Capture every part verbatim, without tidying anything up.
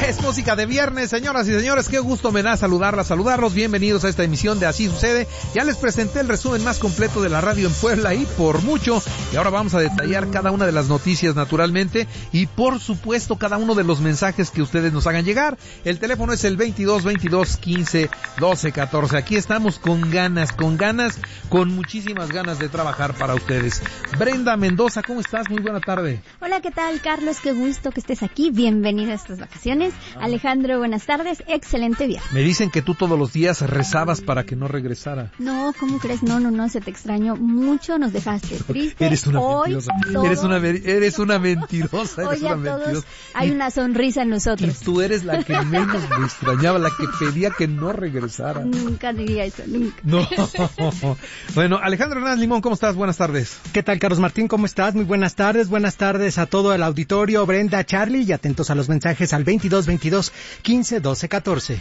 Es música de viernes, señoras y señores, qué gusto me da saludarlas, saludarlos, bienvenidos a esta emisión de Así Sucede. Ya les presenté el resumen más completo de la radio en Puebla y por mucho, y ahora vamos a detallar cada una de las noticias naturalmente y por supuesto cada uno de los mensajes que ustedes nos hagan llegar. El teléfono es el veintidós veintidós quince doce catorce. Aquí estamos con ganas, con ganas, con muchísimas ganas de trabajar para ustedes. Brenda Mendoza, ¿cómo estás? Muy buena tarde. Hola, ¿qué tal, Carlos? Qué gusto que estés aquí. Bienvenido a estas vacaciones. Alejandro, buenas tardes, excelente día. Me dicen que tú todos los días rezabas para que no regresara. No, ¿cómo crees? No, no, no, se te extrañó mucho, nos dejaste triste. Eres una Hoy, mentirosa, todo... eres una, eres una mentirosa, eres Hoy a una todos mentirosa. hay y, una sonrisa en nosotros. Y tú eres la que menos me extrañaba, la que pedía que no regresara. Nunca diría eso, nunca. No. Bueno, Alejandro Hernández Limón, ¿cómo estás? Buenas tardes. ¿Qué tal, Carlos Martín? ¿Cómo estás? Muy buenas tardes, buenas tardes a todo el auditorio, Brenda, Charlie, y atentos a los mensajes al veintidós veintidós quince doce catorce.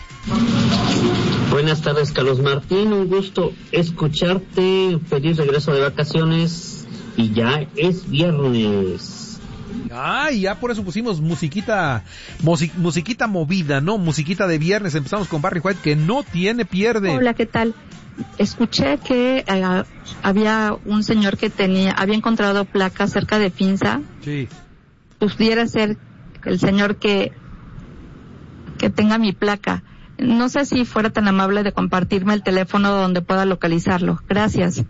Buenas tardes, Carlos Martín, un gusto escucharte, feliz regreso de vacaciones y ya es viernes. Ah, y ya por eso pusimos musiquita, music, musiquita movida, ¿no? Musiquita de viernes, empezamos con Barry White, que no tiene pierde. Hola, ¿qué tal? Escuché que eh, había un señor que tenía, había encontrado placas cerca de Finza. Sí. Pudiera ser el señor que que tenga mi placa. No sé si fuera tan amable de compartirme el teléfono donde pueda localizarlo. Gracias.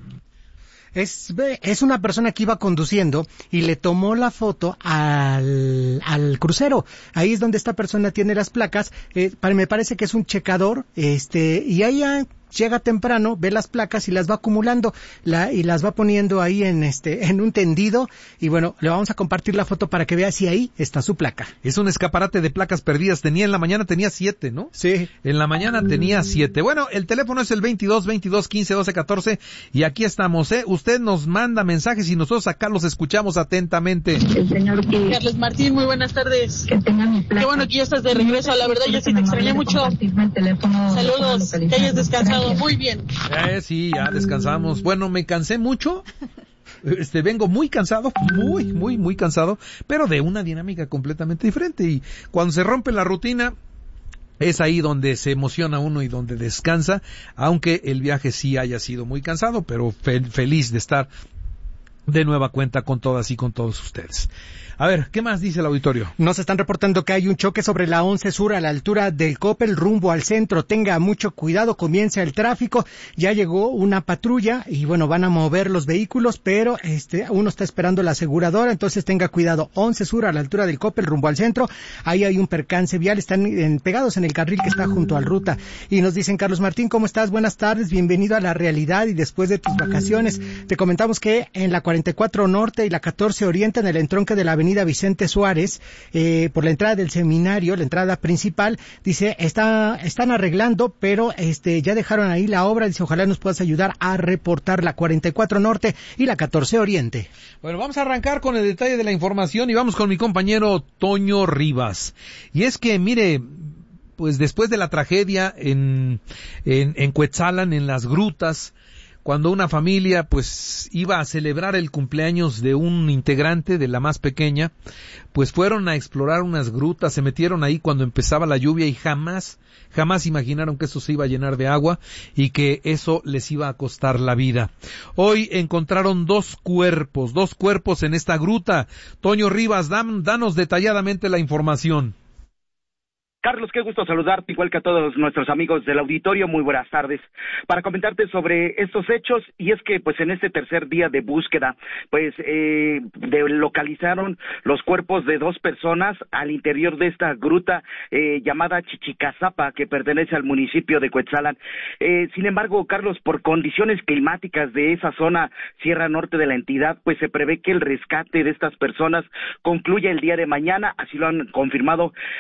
Es, es una persona que iba conduciendo y le tomó la foto al, al crucero. Ahí es donde esta persona tiene las placas. Eh, me parece que es un checador, este, y ahí ya llega temprano, ve las placas y las va acumulando, la, y las va poniendo ahí en este, en un tendido, y bueno, le vamos a compartir la foto para que vea si ahí está su placa. Es un escaparate de placas perdidas. Tenía en la mañana, tenía siete, ¿no? Sí. En la mañana tenía siete. Bueno, el teléfono es el veintidós veintidós quince doce catorce, y aquí estamos, ¿eh? Usted nos manda mensajes y nosotros acá los escuchamos atentamente. El señor que... Carlos Martín, muy buenas tardes. Que tenga mi placa. Qué bueno que ya estás de regreso, la verdad, yo sí te extrañé mucho. Saludos, que hayas descansado muy bien. Eh, sí, ya descansamos. Bueno, me cansé mucho. Este, vengo muy cansado, muy, muy, muy cansado, pero de una dinámica completamente diferente. Y cuando se rompe la rutina, es ahí donde se emociona uno y donde descansa, aunque el viaje sí haya sido muy cansado, pero fel- feliz de estar de nueva cuenta con todas y con todos ustedes. A ver, ¿qué más dice el auditorio? Nos están reportando que hay un choque sobre la once Sur a la altura del Coppel rumbo al centro. Tenga mucho cuidado, comienza el tráfico. Ya llegó una patrulla y bueno, van a mover los vehículos, pero este uno está esperando la aseguradora, entonces tenga cuidado. once Sur a la altura del Coppel rumbo al centro. Ahí hay un percance vial, están en, pegados en el carril que está junto al ruta. Y nos dicen, Carlos Martín, ¿cómo estás? Buenas tardes, bienvenido a la realidad y después de tus vacaciones. Te comentamos que en la cuarenta y cuatro Norte y la catorce Oriente, en el entronque de la avenida Vicente Suárez, eh, por la entrada del seminario, la entrada principal, dice, está, están arreglando, pero este, ya dejaron ahí la obra, dice, ojalá nos puedas ayudar a reportar la cuarenta y cuatro Norte y la catorce Oriente. Bueno, vamos a arrancar con el detalle de la información y vamos con mi compañero Toño Rivas. Y es que, mire, pues después de la tragedia en, en, en Cuetzalan, en las grutas, cuando una familia pues iba a celebrar el cumpleaños de un integrante, de la más pequeña, pues fueron a explorar unas grutas, se metieron ahí cuando empezaba la lluvia y jamás, jamás imaginaron que eso se iba a llenar de agua y que eso les iba a costar la vida. Hoy encontraron dos cuerpos, dos cuerpos en esta gruta. Toño Rivas, dan, danos detalladamente la información. Carlos, qué gusto saludarte, igual que a todos nuestros amigos del auditorio, muy buenas tardes, para comentarte sobre estos hechos, y es que pues en este tercer día de búsqueda, pues eh, de, localizaron los cuerpos de dos personas al interior de esta gruta eh, llamada Chichicazapa, que pertenece al municipio de Cuetzalan. Eh, sin embargo, Carlos, por condiciones climáticas de esa zona, Sierra Norte de la entidad, pues se prevé que el rescate de estas personas concluya el día de mañana, así lo han confirmado